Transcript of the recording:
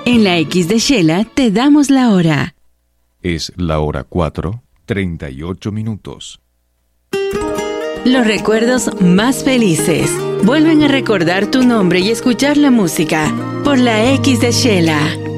En la X de Shela te damos la hora. Es la hora 4:38. Los recuerdos más felices vuelven a recordar tu nombre y escuchar la música por la X de Shela.